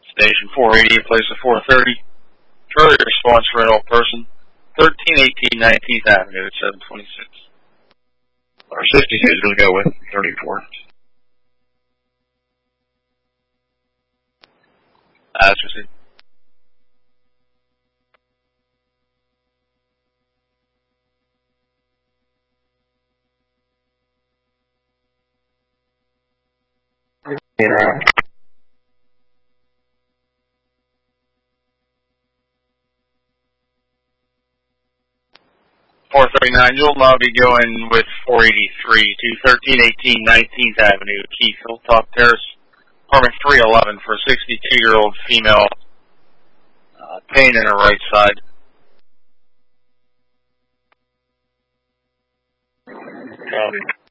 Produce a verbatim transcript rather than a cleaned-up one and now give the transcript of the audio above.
Station four eighty in place of four thirty. Further response for an adult person. thirteen eighteen nineteenth Avenue at seven twenty-six. Or sixty-two is going to go with thirty-four. That's received. Yeah. four thirty-nine, you'll now be going with four eighty-three to thirteen eighteen nineteenth Avenue, Keith Hilltop Terrace, apartment three eleven for a sixty-two-year-old female, uh, pain in her right side. Copy.